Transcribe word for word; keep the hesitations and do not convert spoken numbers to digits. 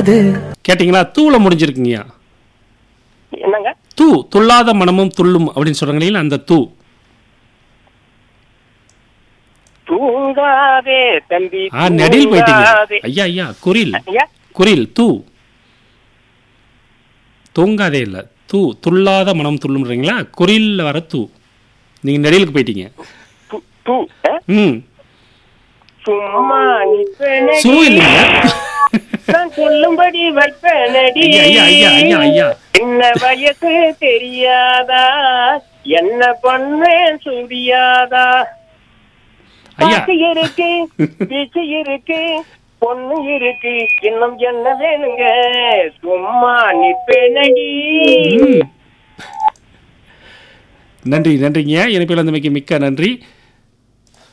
தூங்குது. கேட்டிங்களா? தூள முடிஞ்சிருக்குங்கய்யா. என்னங்க? தூ துள்ளாத மனமும் துள்ளும் அப்படின்னு சொல்றாங்க இல்லையா, அந்த தூ. தூங்காதே தம்பி ஆ நெடில் போயிட்டீங்க தூங்காதே. ஐயா. ஐயா குரில் ஐயா, குரில் தூ. தூங்காதே இல்ல, தூ துள்ளாத மனம் துள்ளும்ன்றீங்களா, குரில்ல வர தூ. நீங்க நெடிலுக்கு போயிட்டீங்க. து- து, ஆ? ம் சும்மா சூ நிப்பனடி, இல்லைங்க. நான் சொல்லும்படி வைப்பனடி. ஐயா ஐயா ஐயா ஐயா ஐயா என்ன வயசு தெரியாதா, என்ன பண்ணேன் சுரியாதா. ஐயா. பாட்டு இருக்கு, பீச்சு இருக்கு, பொண்ணு இருக்கு, இன்னும் என்ன வேணுங்க, சும்மா நிப்பனடி. ம். நன்றி நன்றிங்க. இணைப்பில் வந்தமைக்கு மிக்க நன்றி.